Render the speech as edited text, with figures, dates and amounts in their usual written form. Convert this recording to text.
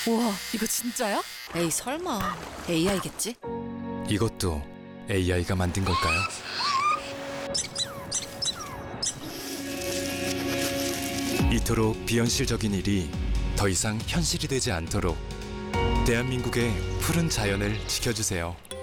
우와, 이거 진짜야? 에이 설마 AI겠지? 이것도 AI가 만든 걸까요? 이토록 비현실적인 일이 더 이상 현실이 되지 않도록 대한민국의 푸른 자연을 지켜주세요.